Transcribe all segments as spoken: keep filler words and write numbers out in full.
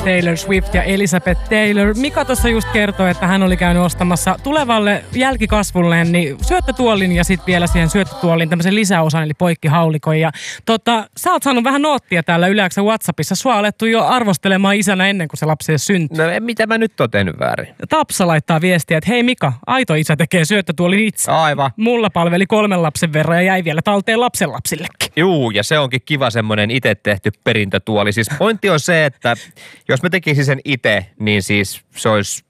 Taylor Swift ja Elizabeth Taylor. Mika tuossa just kertoi, että hän oli käynyt ostamassa tulevalle jälkikasvulleen niin syöttötuolin ja sitten vielä siihen syöttötuolin tämmöisen lisäosan, eli poikkihaulikon. Ja tota, sä oot saanut vähän noottia täällä Yleäksä WhatsAppissa. Sua on alettu jo arvostelemaan isänä ennen kuin se lapsi syntyi. No mitä mä nyt oon tehnyt väärin? Tapsa laittaa viestiä, että hei Mika, aito isä tekee syöttötuolin itse. Aivan. Mulla palveli kolmen lapsen verran ja jäi vielä talteen lapsenlapsillekin. Juu, ja se onkin kiva semmoinen itse tehty perintötuoli. Siis pointti on se, että jos mä tekisin sen itse, niin siis se olisi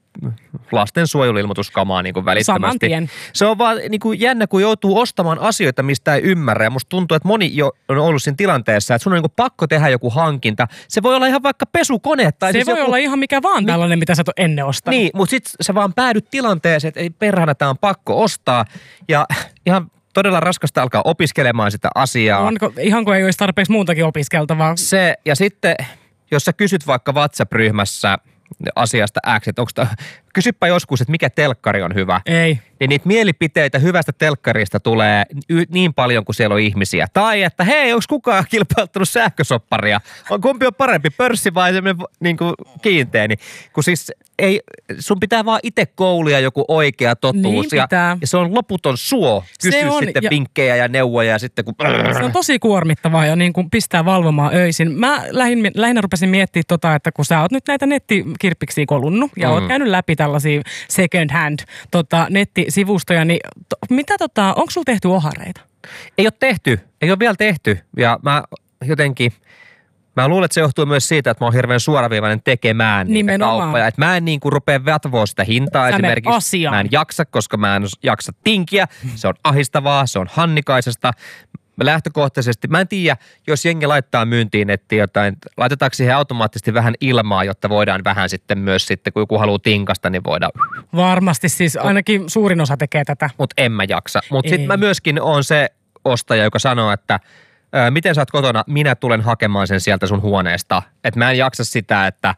lastensuojeluilmoituskamaa niin kuin välittömästi. Saman tien. Se on vaan niin kuin jännä, kun joutuu ostamaan asioita, mistä ei ymmärrä. Ja musta tuntuu, että moni jo on ollut siinä tilanteessa, että sun on niin kuin pakko tehdä joku hankinta. Se voi olla ihan vaikka pesukone. Tai se siis voi joku... olla ihan mikä vaan tällainen, mitä sä et ole ennen ostanut. Niin, mutta sit sä vaan päädyt tilanteeseen, että ei perhana, tää on pakko ostaa. Ja ihan todella raskasta alkaa opiskelemaan sitä asiaa. Onko, ihan kuin ei olisi tarpeeksi muutakin opiskeltavaa. Se, ja sitten, jos sä kysyt vaikka WhatsApp-ryhmässä asiasta X, että onko ta, kysypä joskus, että mikä telkkari on hyvä. Ei. Niin niitä mielipiteitä hyvästä telkkarista tulee y- niin paljon kuin siellä on ihmisiä. Tai että hei, onko kukaan kilpailuttanut sähkösopparia? On, kumpi on parempi, pörssi vai semmoinen niin kuin kiinteä? Niin, kun siis ei, sun pitää vaan itse koulia joku oikea totuus. Niin pitää. Ja, ja se on loputon suo kysyä on, sitten ja vinkkejä ja neuvoja ja sitten kun... se on tosi kuormittavaa ja niin kuin pistää valvomaan öisin. Mä lähin, lähinnä rupesin miettimään tota, että kun sä oot nyt näitä nettikirppiksiä kolunnut ja mm. oot käynyt läpi tällaisia second hand tota, nettisivustoja, niin to, mitä tota, onko sulla tehty ohareita? Ei ole tehty, ei ole vielä tehty ja mä jotenkin... Mä luulen, että se johtuu myös siitä, että mä oon hirveän suoraviivainen tekemään niitä kauppoja. Että mä en niin kuin rupea vatvoa sitä hintaa Sä esimerkiksi. Mä en jaksa, koska mä en jaksa tinkiä. Se on ahistavaa, se on hannikaisesta. Mä lähtökohtaisesti, mä en tiedä, jos jengi laittaa myyntiin nettiin jotain, laitetaanko siihen automaattisesti vähän ilmaa, jotta voidaan vähän sitten myös sitten, kun joku haluaa tinkasta, niin voidaan. Varmasti siis, ainakin suurin osa tekee tätä. Mutta en mä jaksa. Mutta sitten mä myöskin oon se ostaja, joka sanoo, että miten sä oot kotona, minä tulen hakemaan sen sieltä sun huoneesta. Että mä en jaksa sitä, että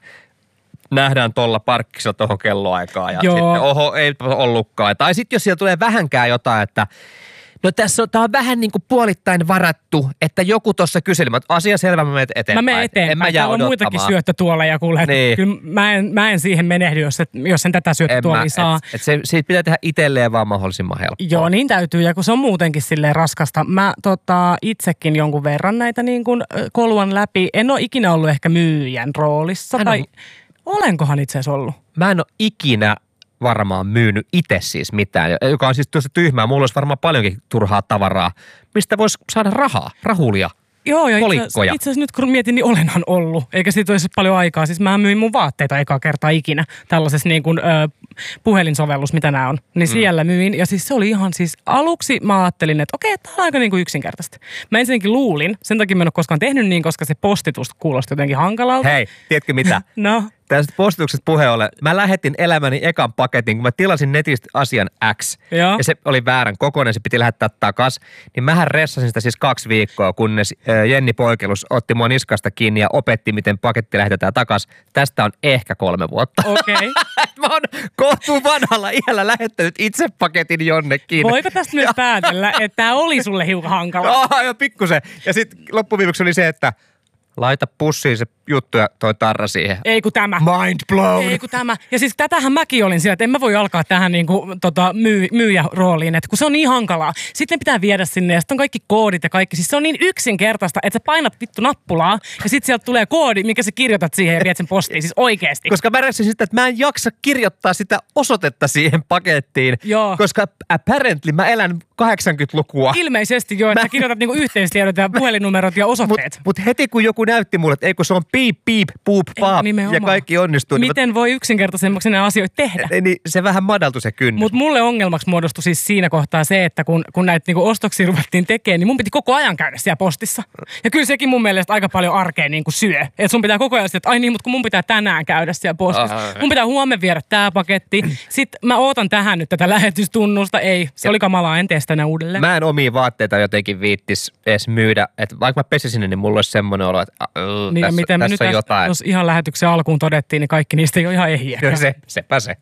nähdään tuolla parkkissa tuohon kelloaikaan ja Joo. sitten oho, ei ollutkaan. Tai sitten jos siellä tulee vähänkään jotain, että no tässä on, tää on vähän niin kuin puolittain varattu, että joku tuossa kyseli, että asia selvä, mä menen eteenpäin. Mä menen eteenpäin. En mä jää Täällä on odottamaan. muitakin syöttötuoleja, kuule. Niin. Kyllä mä en, mä en siihen menehdy, jos, et, jos en tätä syöttötuolia en saa. Et, et se, siitä pitää tehdä itselleen vaan mahdollisimman helppoa. Joo, niin täytyy. Ja kun se on muutenkin silleen raskasta. Mä tota, itsekin jonkun verran näitä niin kuin koluan läpi. En ole ikinä ollut ehkä myyjän roolissa. Tai on... olenkohan itse asiassa ollut? Mä en ole ikinä varmaan myynyt itse siis mitään, joka on siis tuossa tyhmää. Mulla olisi varmaan paljonkin turhaa tavaraa, mistä voisi saada rahaa, rahulia, Joo, ja kolikkoja. Itse asiassa nyt kun mietin, niin olenhan ollut, eikä siitä olisi paljon aikaa. Siis mä myin mun vaatteita ekaa kertaa ikinä tällaisessa niin kuin, ö, puhelinsovellus, mitä nämä on. Niin mm. siellä myin, ja siis se oli ihan siis, aluksi mä ajattelin, että okei, tämä on aika niin kuin yksinkertaista. Mä ensinnäkin luulin, sen takia mä en ole koskaan tehnyt niin, koska se postitus kuulosti jotenkin hankalalta. Hei, tiedätkö mitä? No. Tästä postituksesta puheen ollen, mä lähetin elämäni ekan paketin, kun mä tilasin netistä asian X. Joo. Ja se oli väärän kokoinen, se piti lähettää takas. Niin mähän ressasin sitä siis kaksi viikkoa, kunnes Jenni Poikelus otti mua niskasta kiinni ja opetti, miten paketti lähetetään takas. Tästä on ehkä kolme vuotta. Okei. Okay. Mä oon kohtuun vanhalla iällä lähettänyt itse paketin jonnekin. Voiko tästä myös päätellä, että tää oli sulle hiukan hankala? Joo, jo pikkusen. Ja sitten loppuviimeksi oli se, että laita pussiin se juttu ja toi tarra siihen. Ei kun tämä. Mind blown. Ei kun tämä. Ja siis tätähän mäkin olin siellä, että en mä voi alkaa tähän niinku, tota, myy, myyjärooliin, että kun se on niin hankalaa. Sitten pitää viedä sinne ja sitten on kaikki koodit ja kaikki. Siis se on niin yksinkertaista, että sä painat vittu nappulaa ja sitten sieltä tulee koodi, minkä sä kirjoitat siihen ja viet sen postiin. Siis oikeesti. Koska mä ressin sitä, että mä en jaksa kirjoittaa sitä osoitetta siihen pakettiin. Joo. Koska apparently mä elän kahdeksankymmentälukua. Ilmeisesti joo, että mä... kirjoitat niinku yhteistiedot ja puhelinnumerot ja osoitteet. Mutta mut heti kun joku näytti mulle, että ei kun se on piip, piip, puup, paap ja kaikki onnistuu. Miten niin voi yksinkertaisemmaksi nämä asioita tehdä? Niin se vähän madaltui se kynnys. Mutta mulle ongelmaksi muodostui siis siinä kohtaa se, että kun, kun näitä niinku ostoksia ruvettiin tekemään, niin mun piti koko ajan käydä siellä postissa. Ja kyllä sekin mun mielestä aika paljon arkeen niinku syö. Että sun pitää koko ajan että ai niin, mutta kun mun pitää tänään käydä siellä postissa. Ah, mun pitää huomenna viedä tää paketti. Sitten mä ootan tähän nyt tätä lähetystunnusta. Ei, se oli kamalaa, en tee sitä enää uudelleen. Mä en omia vaatteita jotenkin viittis edes myydä. Että vaikka mä pesisin ne, niin mulla olisi semmoinen olo, että äh, niin tässä, miten tässä nyt on jotain. Jos ihan lähetyksen alkuun todettiin, niin kaikki niistä ei ole ihan ehjiä. Kyllä se, sepä se.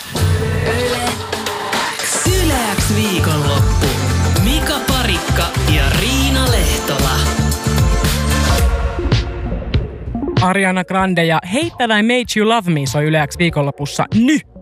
Yleäks viikonloppu. Mika Parikka ja Riina Lehtola. Ariana Grande ja Hate That I Made You Love Me soi Yle X viikonlopussa. Nyt!